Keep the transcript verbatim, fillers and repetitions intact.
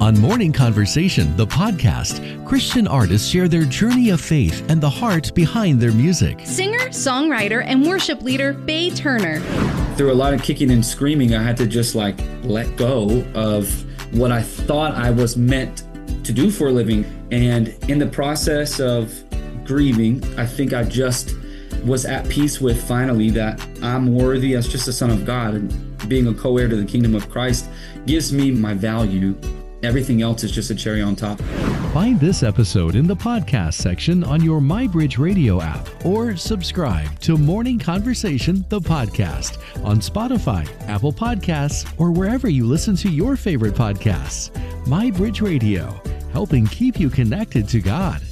On Morning Conversation, the podcast, Christian artists share their journey of faith and the heart behind their music. Singer, songwriter, and worship leader Bay Turner. Through a lot of kicking and screaming, I had to just like let go of what I thought I was meant to do for a living. And in the process of grieving, I think I just was at peace with finally that I'm worthy as just a son of God, and being a co-heir to the kingdom of Christ gives me my value. Everything else is just a cherry on top. Find this episode in the podcast section on your MyBridge Radio app, or subscribe to Morning Conversation, the podcast, on Spotify, Apple Podcasts, or wherever you listen to your favorite podcasts. MyBridge Radio, helping keep you connected to God.